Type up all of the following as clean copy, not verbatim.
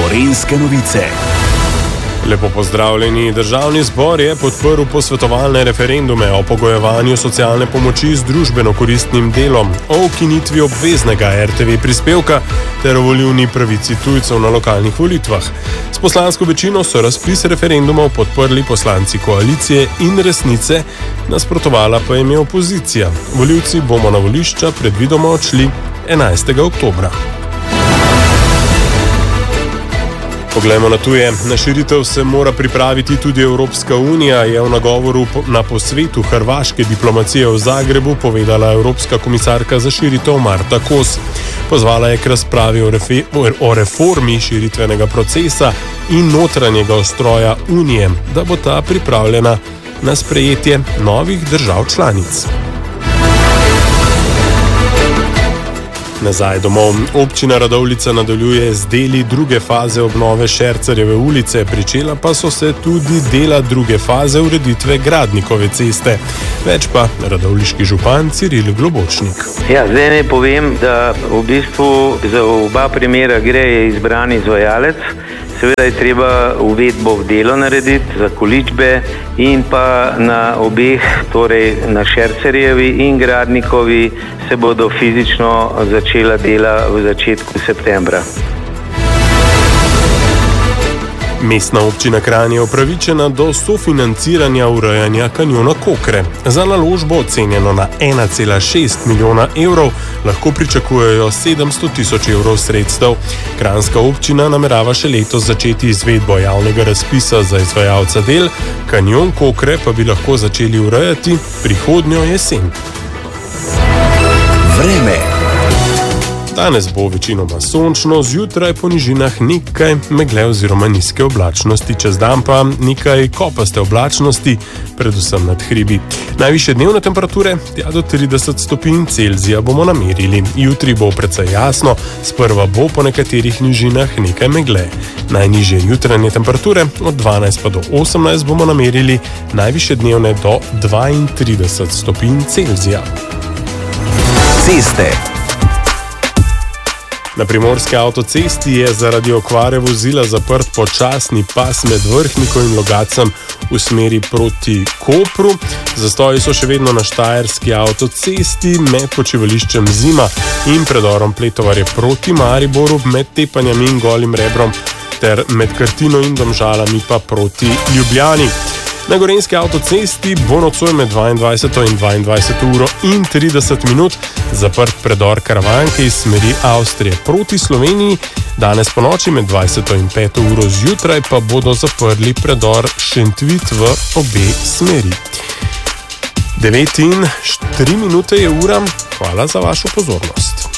Gorenjske novice. Lepo pozdravljeni. Državni zbor je podprl posvetovalne referendume o pogojevanju socialne pomoči z družbeno koristnim delom, o ukinitvi obveznega RTV prispevka ter o volilni pravici tujcev na lokalnih volitvah. S poslansko večino so razpis referendumov podprli poslanci koalicije in Resnice, nasprotovala pa jim je opozicija. Volivci bomo na volišča predvidoma odšli 11. oktobra. Poglejmo na tuje. Na širitev se mora pripraviti tudi Evropska unija, je v nagovoru na posvetu hrvaške diplomacije v Zagrebu povedala evropska komisarka za širitev Marta Kos. Pozvala je k razpravi o reformi širitvenega procesa in notranjega ustroja unije, da bo ta pripravljena na sprejetje novih držav članic. Nazaj domov. Občina Radovljica nadaljuje z deli druge faze obnove Šercerjeve ulice, pričela pa so se tudi dela druge faze ureditve Gradnikove ceste. Več pa radovljiški župan Ciril Globočnik. Zdaj ne povem, da v bistvu za oba primera gre izbrani izvajalec. Seveda je treba uvedbo v delo narediti za količbe in pa na obeh, torej na Šercerjevi in Gradnikovi, se bodo fizično začela dela v začetku septembra. Mestna občina Kranj je upravičena do sofinanciranja urejanja kanjona Kokre. Za naložbo, ocenjeno na 1,6 milijona evrov, lahko pričakujejo 700 tisoč evrov sredstev. Kranjska občina namerava še letos začeti izvedbo javnega razpisa za izvajalca del, kanjon Kokre pa bi lahko začeli urejati prihodnjo jesen. Vreme. Danes bo večinoma sončno, zjutraj po nižinah nekaj megle oziroma nizke oblačnosti, čez dan pa nekaj kopaste oblačnosti, predvsem nad hribi. Najvišje dnevne temperature, tja do 30 stopinj Celzija bomo namerili. Jutri bo precej jasno, sprva bo po nekaterih nižinah nekaj megle. Najnižje jutranje temperature od 12 pa do 18 bomo namerili, najvišje dnevne do 32 stopinj Celzija. Ceste. Na primorski avtocesti je zaradi okvare vozila zaprt počasni pas med Vrhniko in Logacem v smeri proti Kopru. Zastoji so še vedno na štajerski avtocesti med počivališčem Zima in predorom Pletovarje proti Mariboru, med Tepanjem in Golim Rebrom ter med Krtino in Domžalami pa proti Ljubljani. Na gorenjski avtocesti bo nocoj med 22. in 22. uro in 30 minut zaprt predor Karavanke iz smeri Avstrije proti Sloveniji. Danes po noči med 20. in 5. uro zjutraj pa bodo zaprli predor Šentvit v obe smeri. 9:04 minute je ura. Hvala za vašo pozornost.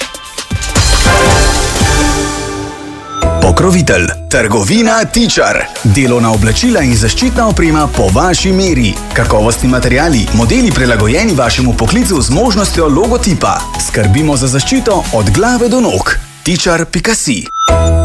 Pokrovitelj. Trgovina Tičar. Delovna oblačila in zaščitna oprema po vaši meri. Kakovostni materiali, modeli prilagojeni vašemu poklicu z možnostjo logotipa. Skrbimo za zaščito od glave do nog. Tičar.si